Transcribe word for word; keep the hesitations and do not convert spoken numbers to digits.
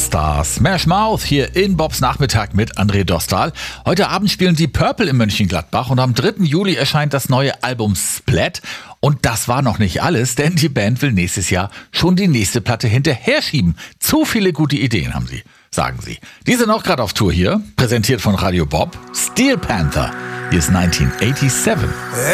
Star Smash Mouth hier in Bobs Nachmittag mit André Dostal. Heute Abend spielen die Purple in Mönchengladbach und am dritten Juli erscheint das neue Album Splat. Und das war noch nicht alles, denn die Band will nächstes Jahr schon die nächste Platte hinterher schieben. Zu viele gute Ideen haben sie, sagen sie. Die sind auch gerade auf Tour hier, präsentiert von Radio Bob. Steel Panther, hier ist neunzehnhundertsiebenundachtzig.